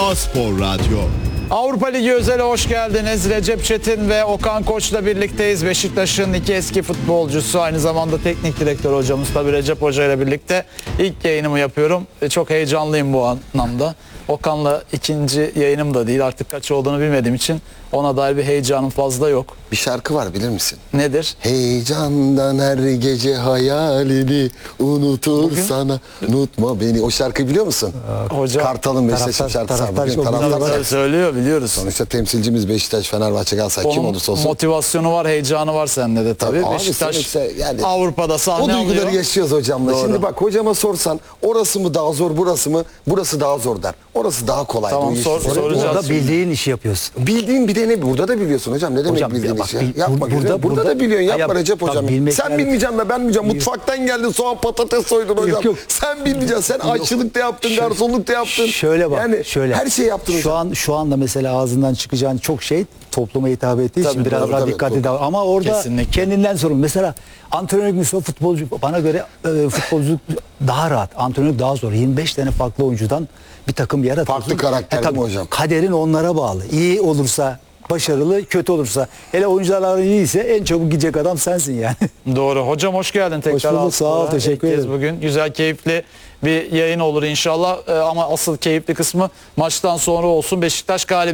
A-Spor Radyo. Avrupa Ligi Özel'e hoş geldiniz. Recep Çetin ve Okan Koç'la birlikteyiz. Beşiktaş'ın iki eski futbolcusu, aynı zamanda teknik direktör hocamız tabii Recep Hoca ile birlikte ilk yayınımı yapıyorum. Çok heyecanlıyım bu anlamda. Okan'la ikinci yayınım da değil, artık kaç olduğunu bilmediğim için ona dair bir heyecanım fazla yok. Bir şarkı var, bilir misin? Nedir? Heyecandan her gece hayalini unutur sana, unutma beni. O şarkıyı biliyor musun? Hocam, Kartal'ın Beşiktaş'ın şarkısı. taraftar- Taraftar söylüyor, biliyoruz. sonuçta temsilcimiz Beşiktaş, Fenerbahçe, Galatasaray, kim Onun olursa olsun. motivasyonu var, heyecanı var sende de tabii. Tabii abi, Beşiktaş sonuçta yani Avrupa'da sahne o duyguları alıyor. yaşıyoruz hocamla. Doğru. Şimdi bak, hocama sorsan orası mı daha zor, burası mı? Burası daha zor der. Orası daha kolay. Tamam, Bu iş. soracağız. Orada bildiğin işi yapıyorsun. Bildiğin bir de ne? Burada da biliyorsun hocam. Ne demek Hocam, bildiğin bak, iş ya? bil- Yapma. Burada da biliyorsun. Yapma Hayır, Recep tabii hocam. bilmek Sen yani- bilmeyeceksin de ben bilmeyeceğim. Mutfaktan geldin, soğan patates soydun hocam. yok. Sen bilmeyeceksin. Sen aşçılık da yaptın, Şöyle- garsonluk da yaptın. Şöyle bak, Yani şöyle. her şey yaptın hocam. Şu anda mesela ağzından çıkacağın çok şey topluma hitap ettiği Tabii, için biraz tabii, daha tabii, dikkatli tabii. davran. Ama orada Kesinlikle. kendinden sorun. Mesela antrenörlük mesela futbolcu, bana göre futbolculuk daha rahat. Antrenörlük daha zor. 25 tane farklı oyuncudan bir takım yaratıyorsun. Farklı karakter değil mi tabii, hocam? Kaderin onlara bağlı. İyi olursa başarılı, kötü olursa. Hele oyuncular iyiyse en çabuk gidecek adam sensin yani. Doğru. Hocam hoş geldin tekrar. bulduk, sağ ol, Avrupa'ya. teşekkür İlk kez ederim. bugün güzel, keyifli bir yayın olur inşallah. Ama asıl keyifli kısmı maçtan sonra olsun. Beşiktaş galibiyeti